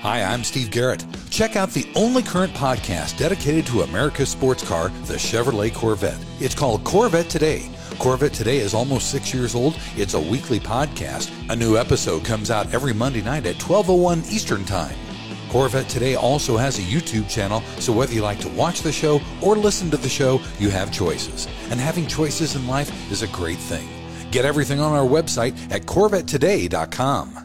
Hi, I'm Steve Garrett. Check out the only current podcast dedicated to America's sports car, the Chevrolet Corvette. It's called Corvette Today. Corvette Today is almost 6 years old. It's a weekly podcast. A new episode comes out every Monday night at 12:01 Eastern Time. Corvette Today also has a YouTube channel, so whether you like to watch the show or listen to the show, you have choices. And having choices in life is a great thing. Get everything on our website at CorvetteToday.com.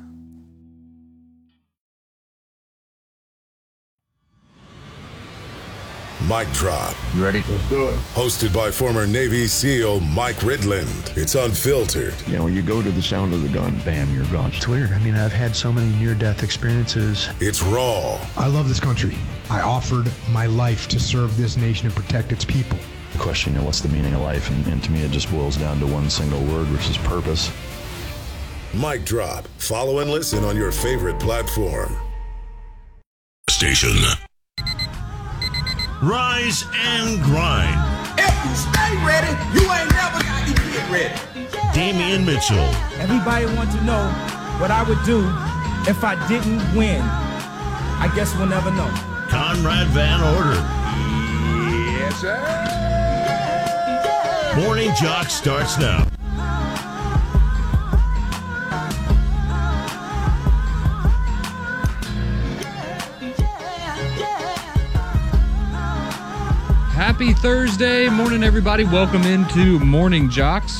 Mic Drop. You ready? Let's do it. Hosted by former Navy SEAL Mike Ridland. It's unfiltered. You know, you go to the sound of the gun, bam, you're gone. It's weird. I mean, I've had so many near-death experiences. It's raw. I love this country. I offered my life to serve this nation and protect its people. The question, you know, what's the meaning of life? And to me, it just boils down to one single word, which is purpose. Mic Drop. Follow and listen on your favorite platform. Station. Rise and grind. If you stay ready, you ain't never got to get ready. Damian Mitchell. Everybody wants to know what I would do if I didn't win. I guess we'll never know. Conrad Van Order. Yes, sir. Morning Jock starts now. Happy Thursday morning, everybody. Welcome into Morning Jocks.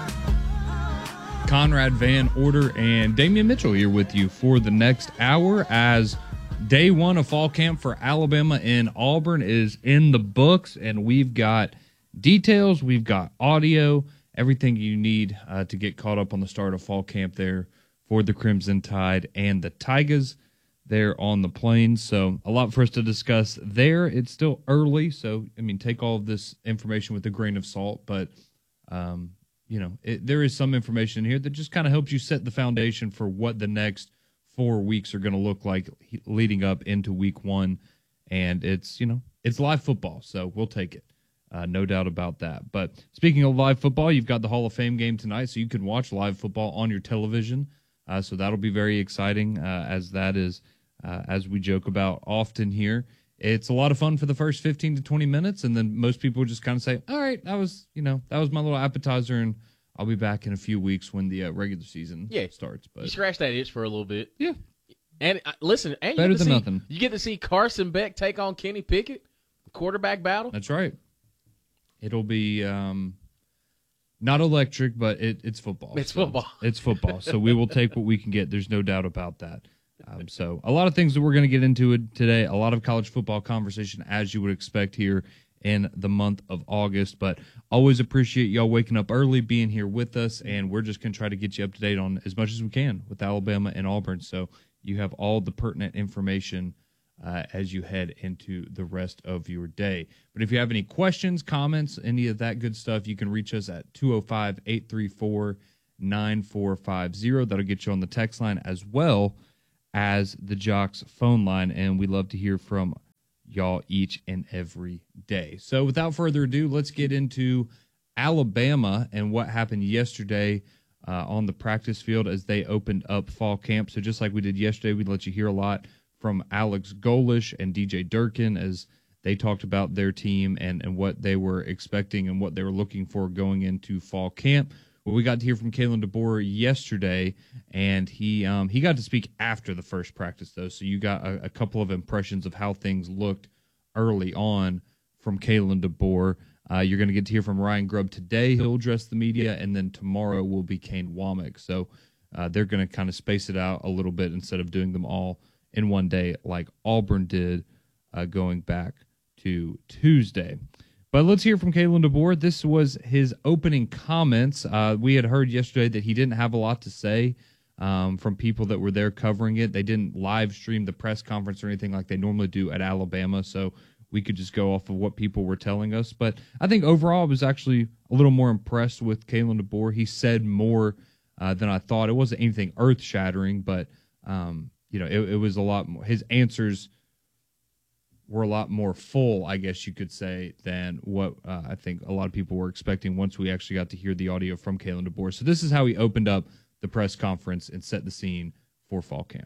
Conrad Van Order and Damian Mitchell here with you for the next hour as day one of fall camp for Alabama in Auburn is in the books, and we've got details, we've got audio, everything you need to get caught up on the start of fall camp there for the Crimson Tide and the Tigers there on the plains. So a lot for us to discuss there. It's still early, so I mean, take all of this information with a grain of salt, but you know, there is some information here that just kind of helps you set the foundation for what the next 4 weeks are going to look like leading up into week one. And it's, you know, it's live football, so we'll take it. No doubt about that. But speaking of live football, you've got the Hall of Fame game tonight, so you can watch live football on your television. So that'll be very exciting, as that is, as we joke about often here. It's a lot of fun for the first 15 to 20 minutes, and then most people just kind of say, all right, that was my little appetizer, and I'll be back in a few weeks when the regular season starts. But you scratch that itch for a little bit. Yeah. And listen, and better than nothing. You get to see Carson Beck take on Kenny Pickett, quarterback battle. That's right. It'll be not electric, but it's football. It's football. It's football. So we will take what we can get. There's no doubt about that. So a lot of things that we're going to get into it today, a lot of college football conversation as you would expect here in the month of August, but always appreciate y'all waking up early, being here with us, and we're just going to try to get you up to date on as much as we can with Alabama and Auburn, so you have all the pertinent information as you head into the rest of your day. But if you have any questions, comments, any of that good stuff, you can reach us at 205-834-9450. That'll get you on the text line as well as the Jocks phone line, and we love to hear from y'all each and every day. So without further ado, let's get into Alabama and what happened yesterday on the practice field as they opened up fall camp. So just like we did yesterday, we let you hear a lot from Alex Golesh and DJ Durkin as they talked about their team and what they were expecting and what they were looking for going into fall camp. Well, we got to hear from Kalen DeBoer yesterday, and he got to speak after the first practice, though. So you got a couple of impressions of how things looked early on from Kalen DeBoer. You're going to get to hear from Ryan Grubb today. He'll address the media, and then tomorrow will be Kane Womack. So they're going to kind of space it out a little bit instead of doing them all in one day like Auburn did going back to Tuesday. But let's hear from Kalen DeBoer. This was his opening comments. We had heard yesterday that he didn't have a lot to say from people that were there covering it. They didn't live stream the press conference or anything like they normally do at Alabama, so we could just go off of what people were telling us. But I think overall I was actually a little more impressed with Kalen DeBoer. He said more than I thought. It wasn't anything earth-shattering, but it was a lot more. His answers were a lot more full, I guess you could say, than what I think a lot of people were expecting once we actually got to hear the audio from Kalen DeBoer. So this is how he opened up the press conference and set the scene for fall camp.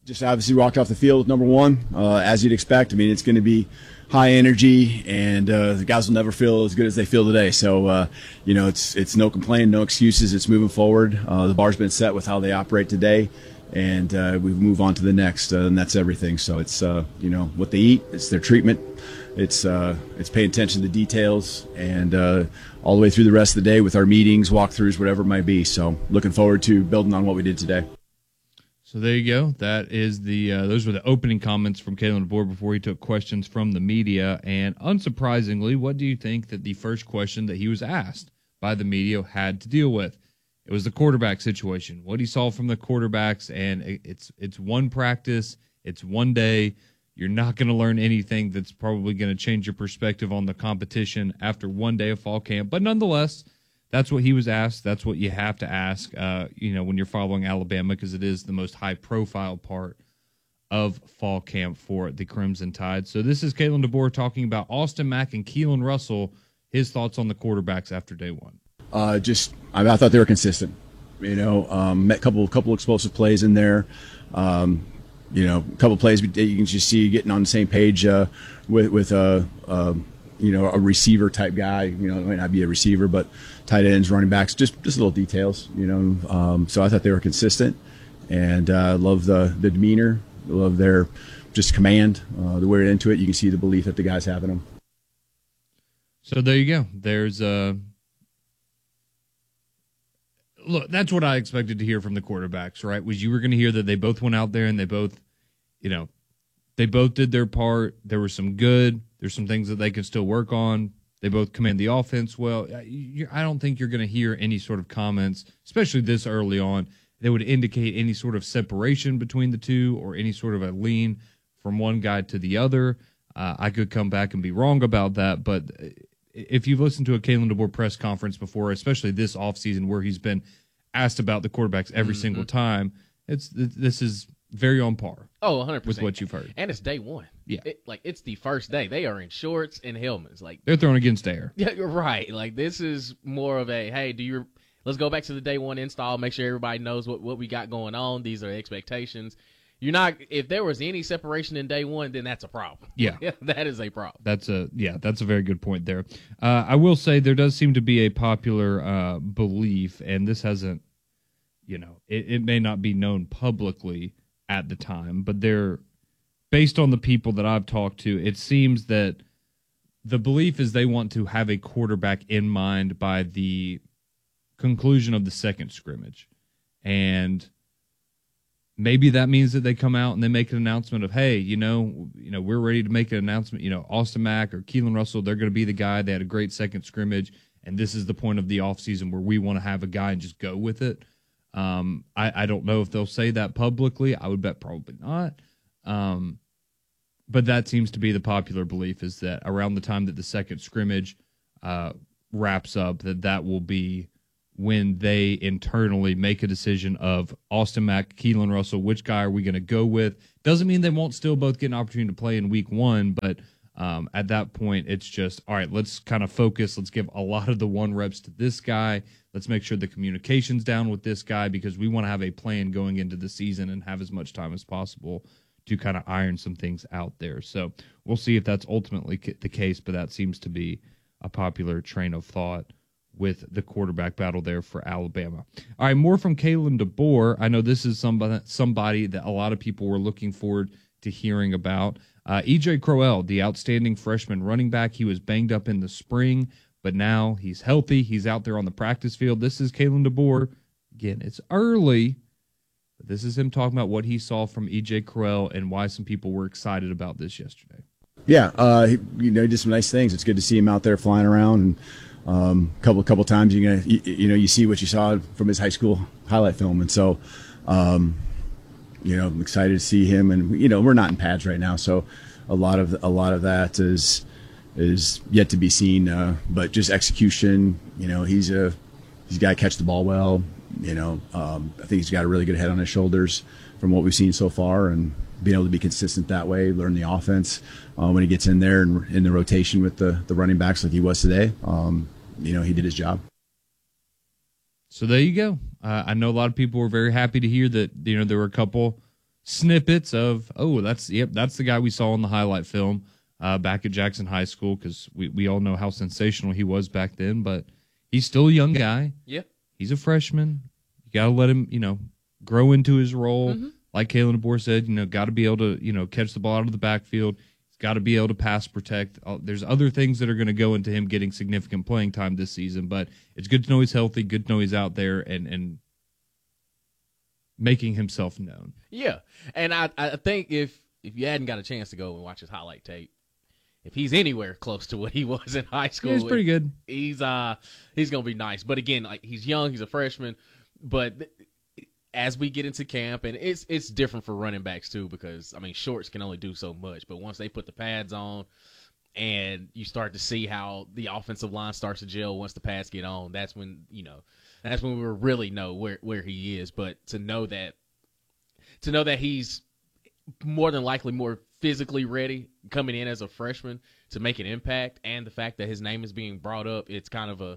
Just obviously walked off the field with number one, as you'd expect. I mean, it's going to be high energy, and the guys will never feel as good as they feel today. So, it's no complaint, no excuses. It's moving forward. The bar's been set with how they operate today, and we move on to the next, and that's everything. So it's, what they eat, it's their treatment. It's paying attention to the details, and all the way through the rest of the day with our meetings, walkthroughs, whatever it might be. So looking forward to building on what we did today. So there you go. That is those were the opening comments from Kalen DeBoer before he took questions from the media. And unsurprisingly, what do you think that the first question that he was asked by the media had to deal with? It was the quarterback situation, what he saw from the quarterbacks, and it's one practice, it's one day. You're not going to learn anything that's probably going to change your perspective on the competition after one day of fall camp. But nonetheless, that's what he was asked. That's what you have to ask, when you're following Alabama, because it is the most high-profile part of fall camp for the Crimson Tide. So this is Kalen DeBoer talking about Austin Mack and Keelan Russell, his thoughts on the quarterbacks after day one. I thought they were consistent. Met a couple explosive plays in there. A couple plays you can just see getting on the same page with a receiver type guy. It might not be a receiver, but tight ends, running backs, just little details. So I thought they were consistent, and love the demeanor, love their just command, the way they're into it. You can see the belief that the guys have in them. So there you go. There's look, that's what I expected to hear from the quarterbacks, right? Was you were going to hear that they both went out there and they both did their part. There was some good. There's some things that they can still work on. They both command the offense well. I don't think you're going to hear any sort of comments, especially this early on, that would indicate any sort of separation between the two or any sort of a lean from one guy to the other. I could come back and be wrong about that, but if you've listened to a Kalen DeBoer press conference before, especially this offseason where he's been asked about the quarterbacks every single time, this is very on par. Oh, 100% with what you've heard. And it's day one. Yeah. It's the first day. They are in shorts and helmets. They're throwing against air. Yeah, you're right. This is more of a, hey, let's go back to the day one install, make sure everybody knows what we got going on. These are expectations. If there was any separation in day one, then that's a problem. Yeah. That is a problem. That's a very good point there. I will say there does seem to be a popular belief, and this hasn't, it may not be known publicly at the time, but based on the people that I've talked to, it seems that the belief is they want to have a quarterback in mind by the conclusion of the second scrimmage. And maybe that means that they come out and they make an announcement of, hey, we're ready to make an announcement. Austin Mack or Keelan Russell, they're going to be the guy. They had a great second scrimmage, and this is the point of the offseason where we want to have a guy and just go with it. I don't know if they'll say that publicly. I would bet probably not. But that seems to be the popular belief, is that around the time that the second scrimmage wraps up, that will be when they internally make a decision of Austin Mack, Keelan Russell, which guy are we going to go with? Doesn't mean they won't still both get an opportunity to play in week one, but at that point, it's just, all right, let's kind of focus. Let's give a lot of the one reps to this guy. Let's make sure the communication's down with this guy, because we want to have a plan going into the season and have as much time as possible to kind of iron some things out there. So we'll see if that's ultimately the case, but that seems to be a popular train of thought with the quarterback battle there for Alabama. All right, more from Kalen DeBoer. I know this is somebody that a lot of people were looking forward to hearing about. E.J. Crowell, the outstanding freshman running back, he was banged up in the spring, but now he's healthy. He's out there on the practice field. This is Kalen DeBoer. Again, it's early, but this is him talking about what he saw from E.J. Crowell and why some people were excited about this yesterday. Yeah, he did some nice things. It's good to see him out there flying around, and couple times you see what you saw from his high school highlight film, and so I'm excited to see him. And we're not in pads right now, so a lot of that is yet to be seen. But just execution, he's a guy to catch the ball well. I think he's got a really good head on his shoulders from what we've seen so far, and being able to be consistent that way, learn the offense when he gets in there and in the rotation with the running backs like he was today. He did his job. So there you go. I know a lot of people were very happy to hear that, there were a couple snippets of, that's the guy we saw in the highlight film back at Jackson High School, because we all know how sensational he was back then, but he's still a young guy. Yeah. He's a freshman. You got to let him, grow into his role. Mm-hmm. Like Kalen DeBoer said, got to be able to, catch the ball out of the backfield. He's got to be able to pass protect. There's other things that are going to go into him getting significant playing time this season, but it's good to know he's healthy, good to know he's out there and making himself known. Yeah. And I think if you hadn't got a chance to go and watch his highlight tape, if he's anywhere close to what he was in high school, he's pretty good. He's going to be nice. But again, like, he's young, he's a freshman, but as we get into camp, and it's different for running backs too, because shorts can only do so much, but once they put the pads on and you start to see how the offensive line starts to gel once the pads get on, that's when we really know where he is. But to know that he's more than likely more physically ready coming in as a freshman to make an impact, and the fact that his name is being brought up, it's kind of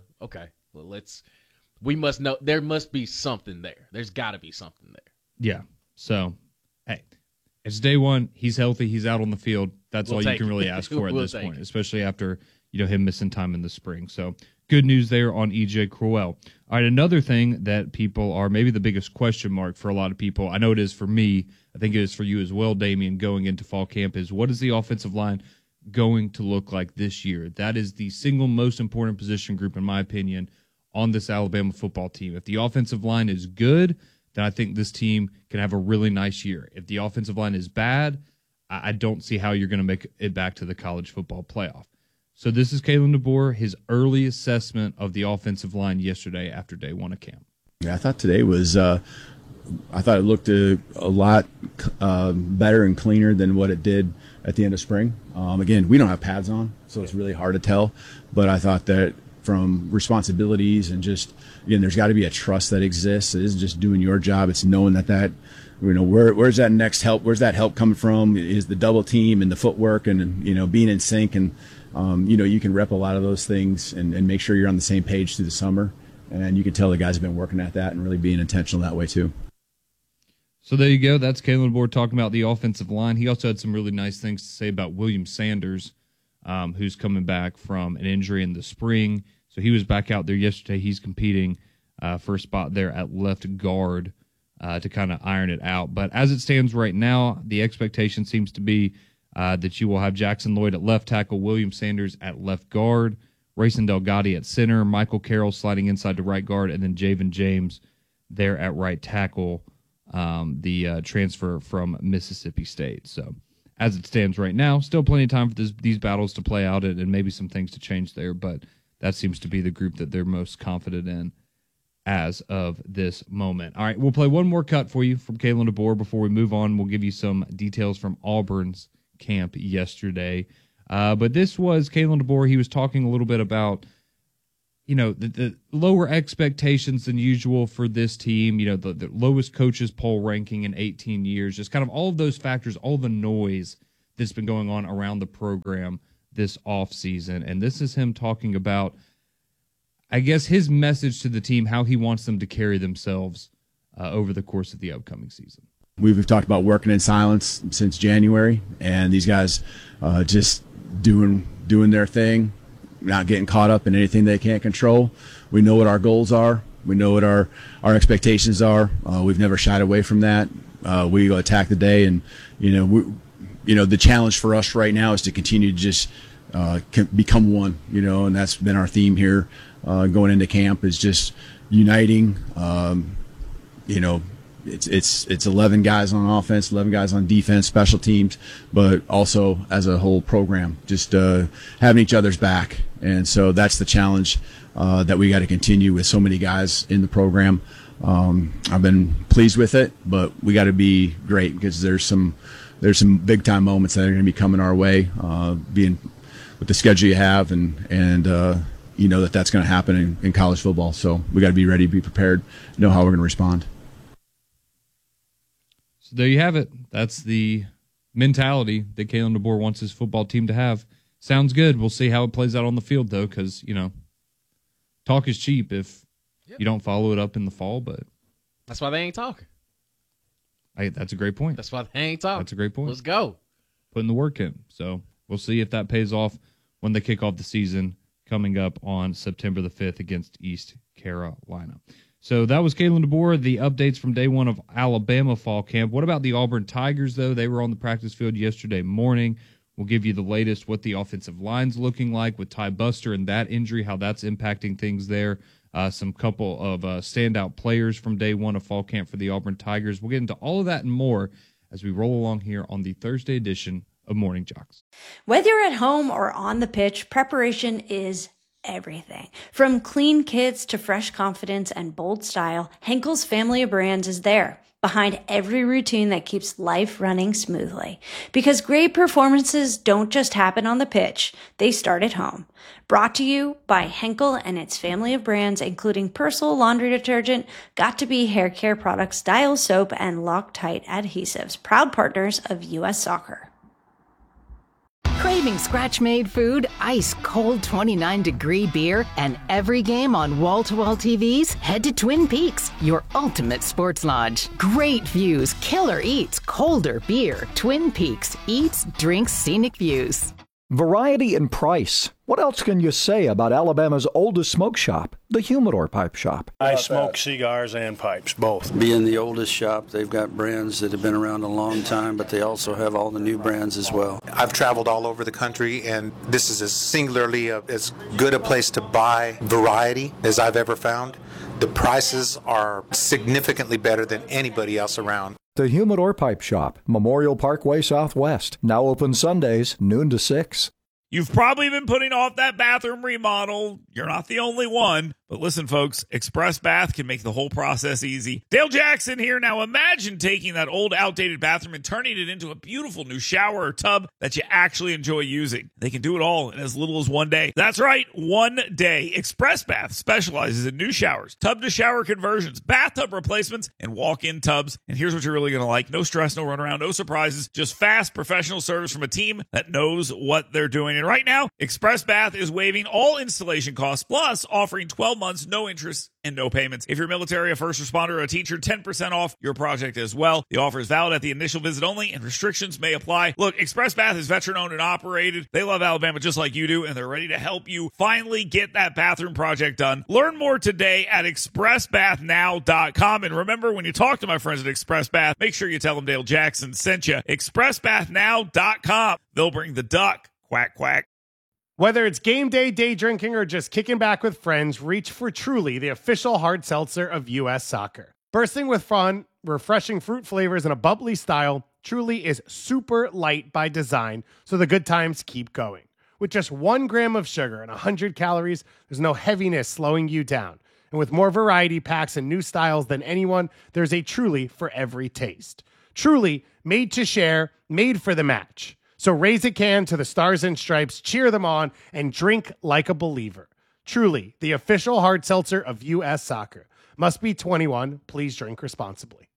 we must know there must be something there. There's got to be something there. Yeah. So, hey, it's day one. He's healthy. He's out on the field. That's all you can really ask for at this point, especially after him missing time in the spring. So, good news there on EJ Crowell. All right, another thing that people are maybe the biggest question mark for a lot of people, I know it is for me, I think it is for you as well, Damian, going into fall camp, is what is the offensive line going to look like this year? That is the single most important position group, in my opinion, on this Alabama football team. If the offensive line is good, then I think this team can have a really nice year. If the offensive line is bad, I don't see how you're going to make it back to the college football playoff. So this is Kalen DeBoer, his early assessment of the offensive line yesterday after day one of camp. Yeah, I thought today was I thought it looked a lot better and cleaner than what it did at the end of spring. Again, we don't have pads on, so it's really hard to tell. But I thought that from responsibilities and just, again, there's got to be a trust that exists. It isn't just doing your job. It's knowing that where's that next help? Where's that help coming from? Is the double team and the footwork and, being in sync. And, you can rep a lot of those things and make sure you're on the same page through the summer. And you can tell the guys have been working at that and really being intentional that way too. So there you go. That's Kalen DeBoer talking about the offensive line. He also had some really nice things to say about William Sanders, who's coming back from an injury in the spring. So he was back out there yesterday. He's competing for a spot there at left guard to kind of iron it out. But as it stands right now, the expectation seems to be that you will have Jackson Lloyd at left tackle, William Sanders at left guard, Rayson Delgado at center, Michael Carroll sliding inside to right guard, and then Javen James there at right tackle, the transfer from Mississippi State. So as it stands right now, still plenty of time for these battles to play out and maybe some things to change there, but that seems to be the group that they're most confident in as of this moment. All right, we'll play one more cut for you from Kalen DeBoer before we move on. We'll give you some details from Auburn's camp yesterday. But this was Kalen DeBoer. He was talking a little bit about, the lower expectations than usual for this team, the lowest coaches poll ranking in 18 years, just kind of all of those factors, all the noise that's been going on around the program this offseason. And this is him talking about, I guess, his message to the team, how he wants them to carry themselves over the course of the upcoming season. We've talked about working in silence since January, and these guys just doing their thing, not getting caught up in anything they can't control. We know what our goals are. We know what our expectations are. We've never shied away from that. We attack the day, and the challenge for us right now is to continue to just become one, and that's been our theme here going into camp, is just uniting. It's 11 guys on offense, 11 guys on defense, special teams, but also as a whole program, just having each other's back. And so that's the challenge that we got to continue with so many guys in the program. I've been pleased with it, but we got to be great, because there's some big time moments that are going to be coming our way, being with the schedule you have, and that's going to happen in college football. So we got to be ready, be prepared, know how we're going to respond. So there you have it. That's the mentality that Kalen DeBoer wants his football team to have. Sounds good. We'll see how it plays out on the field, though, because, talk is cheap if you don't follow it up in the fall. But that's why they ain't talking. That's a great point. That's why they ain't talking. That's a grein point. Let's go. Putting the work in. So we'll see if that pays off when they kick off the season coming up on September the 5th against East Carolina. So that was Kalen DeBoer, the updates from day one of Alabama fall camp. What about the Auburn Tigers, though? They were on the practice field yesterday morning. We'll give you the latest, what the offensive line's looking like with Ty Buster and that injury, how that's impacting things there. Some couple of standout players from day one of fall camp for the Auburn Tigers. We'll get into all of that and more as we roll along here on the Thursday edition of Morning Jocks. Whether you're at home or on the pitch, preparation is everything. From clean kits to fresh confidence and bold style, Henkel's family of brands is there behind every routine that keeps life running smoothly. Because great performances don't just happen on the pitch, they start at home. Brought to you by Henkel and its family of brands, including Persil laundry detergent, Got2b hair care products, Dial soap, and Loctite adhesives, proud partners of U.S. Soccer. Craving scratch-made food, ice-cold 29-degree beer, and every game on wall-to-wall TVs? Head to Twin Peaks, your ultimate sports lodge. Great views, killer eats, colder beer. Twin Peaks, eats, drinks, scenic views. Variety and price. What else can you say about Alabama's oldest smoke shop, the Humidor Pipe Shop? I smoke cigars and pipes, both. Being the oldest shop, they've got brands that have been around a long time, but they also have all the new brands as well. I've traveled all over the country, and this is as singularly as good a place to buy variety as I've ever found. The prices are significantly better than anybody else around. The Humidor Pipe Shop, Memorial Parkway Southwest. Now open Sundays, noon to 6. You've probably been putting off that bathroom remodel. You're not the only one. But listen, folks, Express Bath can make the whole process easy. Dale Jackson here. Now imagine taking that old, outdated bathroom and turning it into a beautiful new shower or tub that you actually enjoy using. They can do it all in as little as 1 day. That's right, 1 day. Express Bath specializes in new showers, tub-to-shower conversions, bathtub replacements, and walk-in tubs. And here's what you're really going to like. No stress, no runaround, no surprises. Just fast, professional service from a team that knows what they're doing. And right now, Express Bath is waiving all installation costs, plus offering 12 months, no interest, and no payments. If you're military, a first responder, or a teacher, 10% off your project as well. The offer is valid at the initial visit only, and restrictions may apply. Look, Express Bath is veteran-owned and operated. They love Alabama just like you do, and they're ready to help you finally get that bathroom project done. Learn more today at expressbathnow.com. And remember, when you talk to my friends at Express Bath, make sure you tell them Dale Jackson sent you. expressbathnow.com. They'll bring the duck. Quack, quack. Whether it's game day, day drinking, or just kicking back with friends, reach for Truly, the official hard seltzer of U.S. Soccer. Bursting with fun, refreshing fruit flavors, and a bubbly style, Truly is super light by design, so the good times keep going. With just 1 gram of sugar and 100 calories, there's no heaviness slowing you down. And with more variety packs and new styles than anyone, there's a Truly for every taste. Truly, made to share, made for the match. So raise a can to the Stars and Stripes, cheer them on, and drink like a believer. Truly, the official hard seltzer of U.S. Soccer. Must be 21. Please drink responsibly.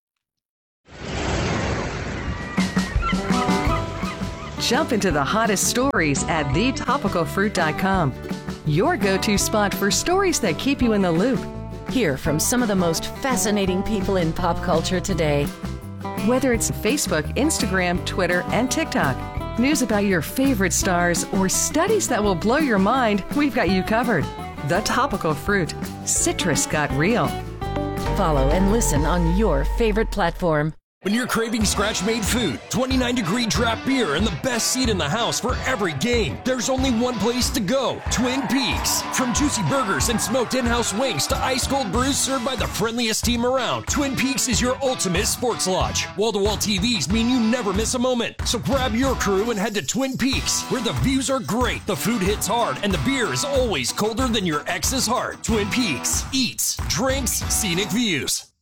Jump into the hottest stories at thetopicalfruit.com. Your go-to spot for stories that keep you in the loop. Hear from some of the most fascinating people in pop culture today. Whether it's Facebook, Instagram, Twitter, and TikTok, news about your favorite stars, or studies that will blow your mind, we've got you covered. The Topical Fruit. Citrus got real. Follow and listen on your favorite platform. When you're craving scratch-made food, 29-degree draft beer, and the best seat in the house for every game, there's only one place to go, Twin Peaks. From juicy burgers and smoked in-house wings to ice-cold brews served by the friendliest team around, Twin Peaks is your ultimate sports lodge. Wall-to-wall TVs mean you never miss a moment. So grab your crew and head to Twin Peaks, where the views are great, the food hits hard, and the beer is always colder than your ex's heart. Twin Peaks. Eats, drinks, scenic views.